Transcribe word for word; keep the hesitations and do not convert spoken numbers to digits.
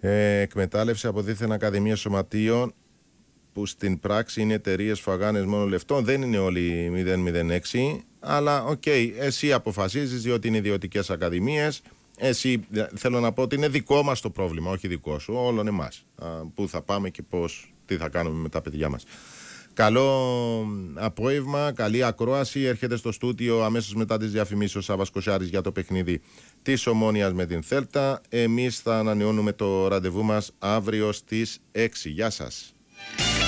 Ε, εκμετάλλευση από δίθεν Ακαδημία Σωματείων, που στην πράξη είναι εταιρείες φαγάνες μόνο λεφτών. Δεν είναι όλοι μηδέν μηδέν έξι, αλλά οκ, okay, εσύ αποφασίζεις, διότι είναι ιδιωτικές ακαδημίες. Εσύ, θέλω να πω ότι είναι δικό μας το πρόβλημα, όχι δικό σου, όλων εμάς. Πού θα πάμε και πώς, τι θα κάνουμε με τα παιδιά μας. Καλό απόγευμα, καλή ακρόαση. Έρχεται στο στούντιο αμέσως μετά τις διαφημίσεις ο Σάββας Κοσιάρης για το παιχνίδι της Ομόνοιας με την Θέλτα. Εμείς θα ανανεώνουμε το ραντεβού μας αύριο στις έξι. Γεια σας.